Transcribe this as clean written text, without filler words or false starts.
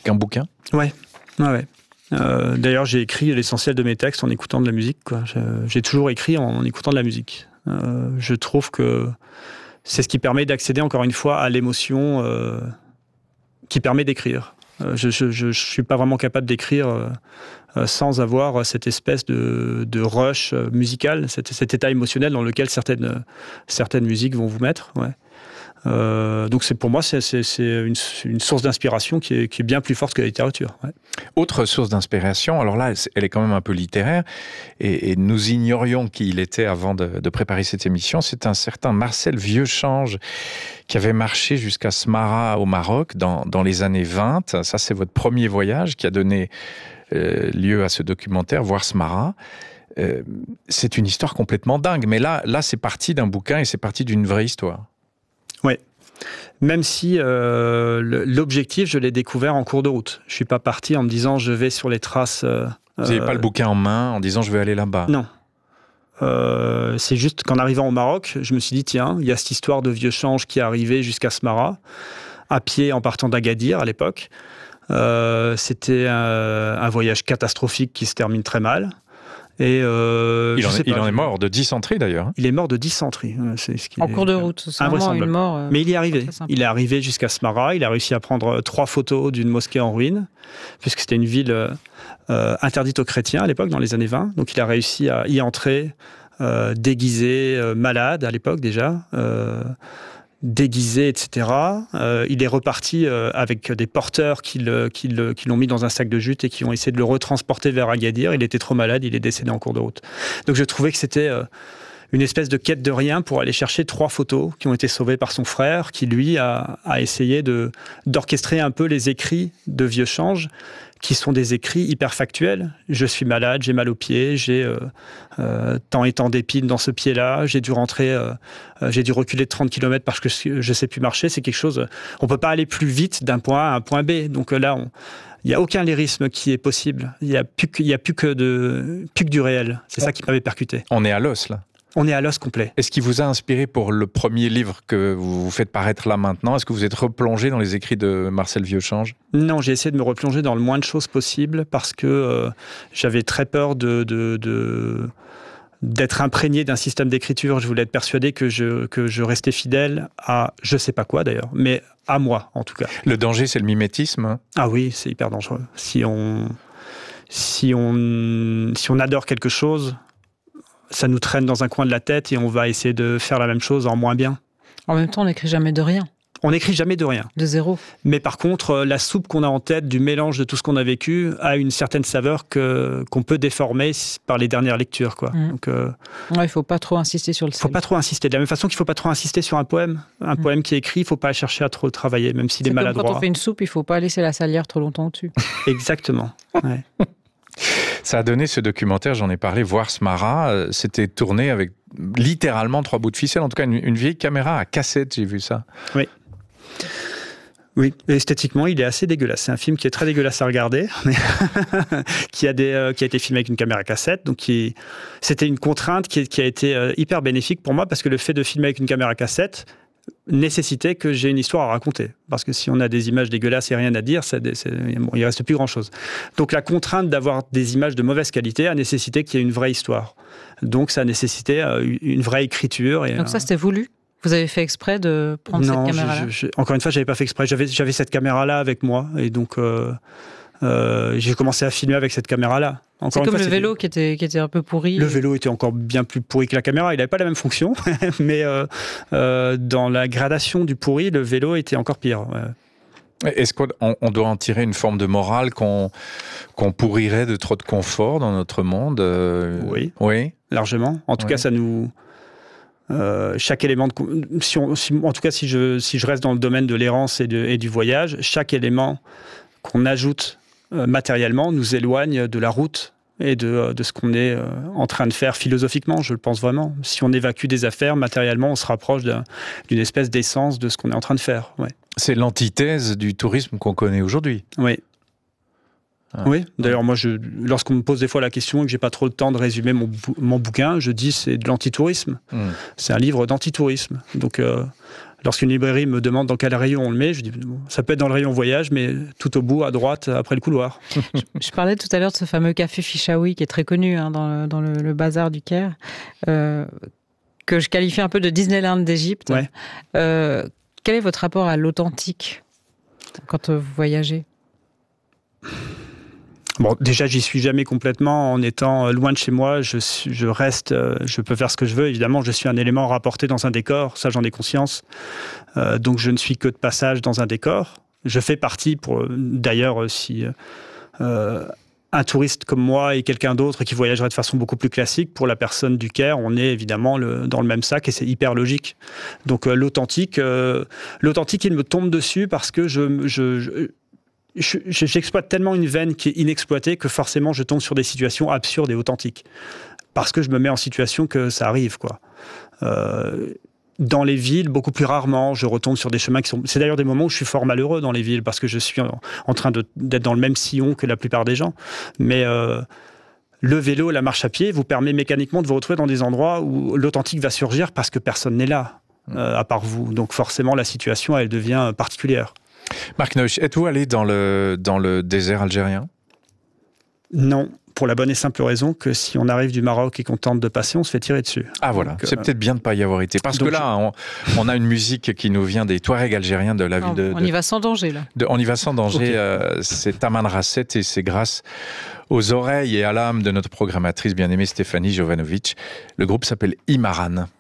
qu'un bouquin ? Ouais. D'ailleurs, j'ai écrit l'essentiel de mes textes en écoutant de la musique, quoi. J'ai toujours écrit en écoutant de la musique. Je trouve que c'est ce qui permet d'accéder, encore une fois, à l'émotion qui permet d'écrire. Je suis pas vraiment capable d'écrire sans avoir cette espèce de rush musical, cet état émotionnel dans lequel certaines musiques vont vous mettre. Ouais. Donc pour moi, c'est une source d'inspiration qui est bien plus forte que la littérature. Ouais. Autre source d'inspiration, alors là, elle est quand même un peu littéraire, et nous ignorions qui il était avant de préparer cette émission. C'est un certain Marcel Vieuxchange qui avait marché jusqu'à Smara au Maroc dans les années 20. Ça, c'est votre premier voyage qui a donné lieu à ce documentaire, Voir Smara. C'est une histoire complètement dingue, mais là c'est parti d'un bouquin et c'est parti d'une vraie histoire. Oui. Même si l'objectif, je l'ai découvert en cours de route. Je ne suis pas parti en me disant je vais sur les traces. Vous n'avez pas le bouquin en main en disant je vais aller là-bas? Non. C'est juste qu'en arrivant au Maroc, je me suis dit tiens, il y a cette histoire de Vieuxchange qui est arrivée jusqu'à Smara, à pied en partant d'Agadir à l'époque. C'était un voyage catastrophique qui se termine très mal. Et il en est mort de dysenterie d'ailleurs. Il est mort de dysenterie. En cours de route, c'est vraiment une mort. Mais il y est arrivé. Il est arrivé jusqu'à Smara. Il a réussi à prendre 3 photos d'une mosquée en ruine, puisque c'était une ville interdite aux chrétiens à l'époque, dans les années 20. Donc il a réussi à y entrer, déguisé, malade à l'époque déjà. Déguisé, etc. Il est reparti avec des porteurs qui l'ont mis dans un sac de jute et qui ont essayé de le retransporter vers Agadir. Il était trop malade, il est décédé en cours de route. Donc je trouvais que c'était une espèce de quête de rien pour aller chercher 3 photos qui ont été sauvées par son frère, qui lui a essayé d'orchestrer un peu les écrits de Vieuxchange, qui sont des écrits hyper factuels. Je suis malade, j'ai mal au pied, j'ai tant et tant d'épines dans ce pied-là, j'ai dû reculer de 30 km parce que je ne sais plus marcher. C'est quelque chose... On ne peut pas aller plus vite d'un point A à un point B. Donc là, il n'y a aucun lyrisme qui est possible. Il n'y a plus que du réel. C'est ça qui m'avait percuté. On est à l'os, là. On est à l'os complet. Est-ce qui vous a inspiré pour le premier livre que vous faites paraître là maintenant? Est-ce que vous êtes replongé dans les écrits de Marcel Vieuxchange? Non, j'ai essayé de me replonger dans le moins de choses possible parce que j'avais très peur d'être imprégné d'un système d'écriture. Je voulais être persuadé que je restais fidèle à je ne sais pas quoi d'ailleurs, mais à moi en tout cas. Le danger, c'est le mimétisme? Ah oui, c'est hyper dangereux. Si on adore quelque chose, ça nous traîne dans un coin de la tête et on va essayer de faire la même chose en moins bien. En même temps, on n'écrit jamais de rien. On n'écrit jamais de rien. De zéro. Mais par contre, la soupe qu'on a en tête du mélange de tout ce qu'on a vécu a une certaine saveur qu'on peut déformer par les dernières lectures, quoi. Donc, il ne faut pas trop insister sur le sel. Il ne faut pas trop insister. De la même façon qu'il ne faut pas trop insister sur un poème. Un poème qui est écrit, il ne faut pas chercher à trop travailler, même s'il est maladroit. Quand on fait une soupe, il ne faut pas laisser la salière trop longtemps dessus. Exactement. Ouais. Ça a donné ce documentaire, j'en ai parlé, Voir Smara. C'était tourné avec littéralement 3 bouts de ficelle, en tout cas une vieille caméra à cassette, j'ai vu ça. Oui. Oui, esthétiquement, il est assez dégueulasse. C'est un film qui est très dégueulasse à regarder, qui a été filmé avec une caméra cassette. Donc, c'était une contrainte qui a été hyper bénéfique pour moi, parce que le fait de filmer avec une caméra cassette nécessitait que j'ai une histoire à raconter. Parce que si on a des images dégueulasses et rien à dire, il reste plus grand-chose. Donc la contrainte d'avoir des images de mauvaise qualité a nécessité qu'il y ait une vraie histoire. Donc ça a nécessité une vraie écriture. Donc ça, c'était voulu? Vous avez fait exprès de prendre cette caméra-là? Encore une fois, j'avais pas fait exprès. J'avais cette caméra-là avec moi. Et donc, j'ai commencé à filmer avec cette caméra-là. C'est comme le vélo qui était un peu pourri. Le vélo était encore bien plus pourri que la caméra. Il n'avait pas la même fonction. Mais dans la gradation du pourri, le vélo était encore pire. Est-ce qu'on doit en tirer une forme de morale qu'on pourrirait de trop de confort dans notre monde? Oui, largement. En tout cas, ça nous... chaque élément en tout cas si je reste dans le domaine de l'errance et du voyage, chaque élément qu'on ajoute matériellement nous éloigne de la route et de ce qu'on est en train de faire philosophiquement, je le pense vraiment. Si on évacue des affaires, matériellement, on se rapproche d'une espèce d'essence de ce qu'on est en train de faire. Ouais. C'est l'antithèse du tourisme qu'on connaît aujourd'hui. Oui. Oui, d'ailleurs, moi, lorsqu'on me pose des fois la question et que j'ai pas trop le temps de résumer mon bouquin, je dis c'est de l'antitourisme. C'est un livre d'antitourisme. Donc, Lorsqu'une librairie me demande dans quel rayon on le met, je dis ça peut être dans le rayon voyage, mais tout au bout, à droite, après le couloir. Je parlais tout à l'heure de ce fameux café Fichaoui qui est très connu dans le bazar du Caire, que je qualifie un peu de Disneyland d'Égypte. Ouais. Quel est votre rapport à l'authentique quand vous voyagez ? Bon, déjà, j'y suis jamais complètement. En étant loin de chez moi, je reste, je peux faire ce que je veux. Évidemment, je suis un élément rapporté dans un décor, ça j'en ai conscience. Donc je ne suis que de passage dans un décor. Je fais partie, d'ailleurs, si un touriste comme moi et quelqu'un d'autre qui voyagerait de façon beaucoup plus classique, pour la personne du Caire, on est évidemment dans le même sac et c'est hyper logique. Donc l'authentique, il me tombe dessus parce que j'exploite tellement une veine qui est inexploitée que forcément je tombe sur des situations absurdes et authentiques. Parce que je me mets en situation que ça arrive, quoi. Dans les villes, beaucoup plus rarement, je retombe sur des chemins qui sont... C'est d'ailleurs des moments où je suis fort malheureux dans les villes, parce que je suis en train d'être dans le même sillon que la plupart des gens. Mais le vélo, la marche à pied, vous permet mécaniquement de vous retrouver dans des endroits où l'authentique va surgir parce que personne n'est là, à part vous. Donc forcément, la situation, elle devient particulière. Marc Neusch, êtes-vous allé dans le désert algérien ? Non, pour la bonne et simple raison que si on arrive du Maroc et qu'on tente de passer, on se fait tirer dessus. Ah voilà, donc, c'est peut-être bien de ne pas y avoir été. Parce que là, on a une musique qui nous vient des Touaregs algériens de la ville de... On y va sans danger, là. On y va sans danger, okay. C'est Taman Rasset et c'est grâce aux oreilles et à l'âme de notre programmatrice bien-aimée Stéphanie Jovanovic. Le groupe s'appelle Imaran.